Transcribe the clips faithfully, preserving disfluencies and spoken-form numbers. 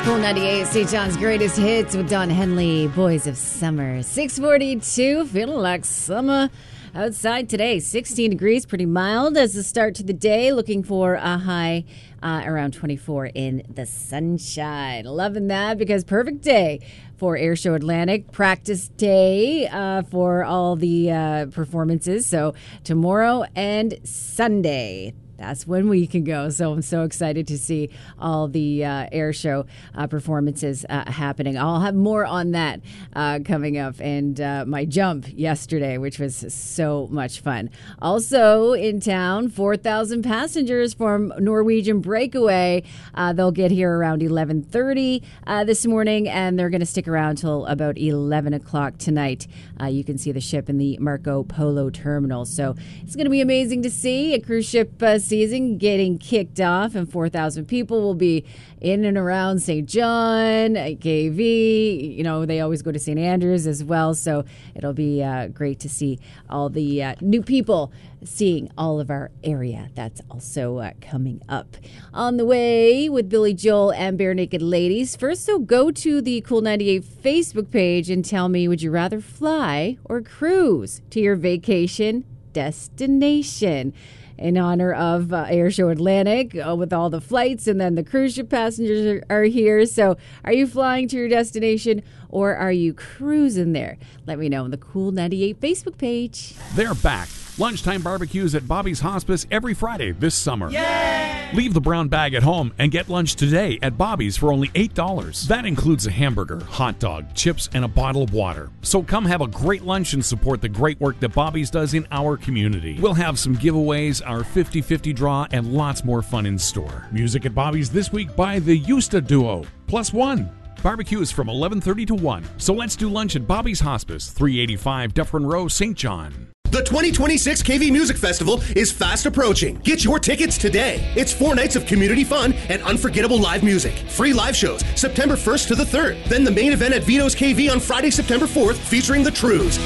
Cool ninety-eight, Saint John's greatest hits with Don Henley, Boys of Summer. six forty-two, feeling like summer outside today. sixteen degrees, pretty mild as the start to the day. Looking for a high uh, around twenty-four in the sunshine. Loving that because perfect day for Airshow Atlantic. Practice day uh, for all the uh, performances. So tomorrow and Sunday. That's when we can go. So I'm so excited to see all the uh, air show uh, performances uh, happening. I'll have more on that uh, coming up. And uh, my jump yesterday, which was so much fun. Also in town, four thousand passengers from Norwegian Breakaway. Uh, they'll get here around eleven thirty uh, this morning, and they're going to stick around till about eleven o'clock tonight. Uh, you can see the ship in the Marco Polo terminal. So it's going to be amazing to see a cruise ship uh, season getting kicked off, and four thousand people will be in and around Saint John, K V. You know, they always go to Saint Andrews as well, so it'll be uh, great to see all the uh, new people seeing all of our area. That's also uh, coming up. On the way with Billy Joel and Bare Naked Ladies. First, so go to the Cool ninety-eight Facebook page and tell me, would you rather fly or cruise to your vacation destination? In honor of uh, Airshow Atlantic uh, with all the flights, and then the cruise ship passengers are, are here. So are you flying to your destination or are you cruising there? Let me know on the Cool ninety-eight Facebook page. They're back. Lunchtime barbecues at Bobby's Hospice every Friday this summer. Yay! Leave the brown bag at home and get lunch today at Bobby's for only eight dollars. That includes a hamburger, hot dog, chips, and a bottle of water. So come have a great lunch and support the great work that Bobby's does in our community. We'll have some giveaways, our fifty-fifty draw, and lots more fun in store. Music at Bobby's this week by the Yusta Duo, plus one. Barbecue is from eleven thirty to one. So let's do lunch at Bobby's Hospice, three eighty-five Dufferin Row, Saint John. The twenty twenty-six K V Music Festival is fast approaching. Get your tickets today. It's four nights of community fun and unforgettable live music. Free live shows September first to the third. Then the main event at Vito's K V on Friday, September fourth, featuring the Trues.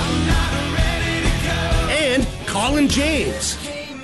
And Colin James.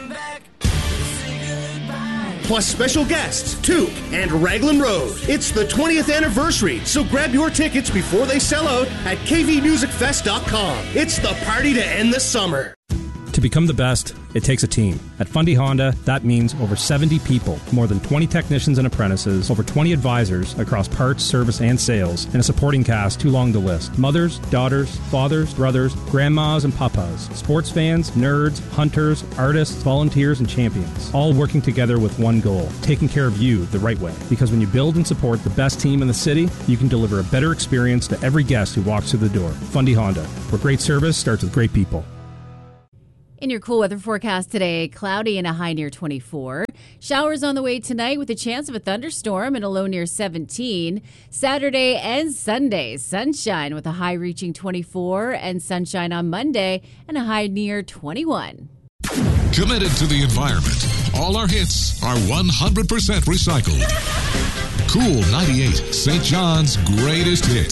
Plus special guests, Took and Raglan Road. It's the twentieth anniversary, so grab your tickets before they sell out at k v music fest dot com. It's the party to end the summer. To become the best, it takes a team. At Fundy Honda, that means over seventy people, more than twenty technicians and apprentices, over twenty advisors across parts, service, and sales, and a supporting cast too long to list. Mothers, daughters, fathers, brothers, grandmas, and papas, sports fans, nerds, hunters, artists, volunteers, and champions, all working together with one goal, taking care of you the right way. Because when you build and support the best team in the city, you can deliver a better experience to every guest who walks through the door. Fundy Honda, where great service starts with great people. In your cool weather forecast today, cloudy and a high near twenty-four. Showers on the way tonight with a chance of a thunderstorm and a low near seventeen. Saturday and Sunday, sunshine with a high reaching twenty-four, and sunshine on Monday and a high near twenty-one. Committed to the environment. All our hits are one hundred percent recycled. Cool ninety-eight, Saint John's greatest hits.